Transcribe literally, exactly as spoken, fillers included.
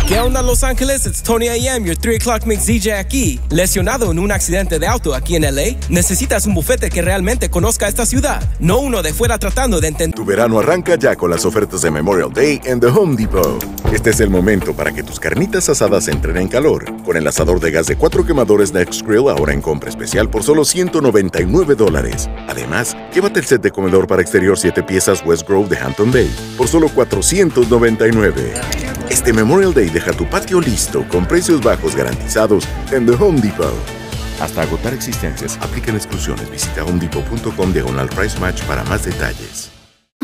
¿Qué onda, Los Ángeles? It's Tony A M, your three o'clock mix D J aquí. ¿Lesionado en un accidente de auto aquí en L A? ¿Necesitas un bufete que realmente conozca esta ciudad? No uno de fuera tratando de entender. Tu verano arranca ya con las ofertas de Memorial Day en The Home Depot. Este es el momento para que tus carnitas asadas entren en calor. Con el asador de gas de cuatro quemadores Next Grill ahora en compra especial por solo ciento noventa y nueve dólares. Además, llévate el set de comedor para exterior siete piezas West Grove de Hampton Bay por solo cuatrocientos noventa y nueve. Este Memorial Day deja tu patio listo con precios bajos garantizados en The Home Depot. Hasta agotar existencias, aplican exclusiones. Visita homedepot punto com diagonal price match para más detalles.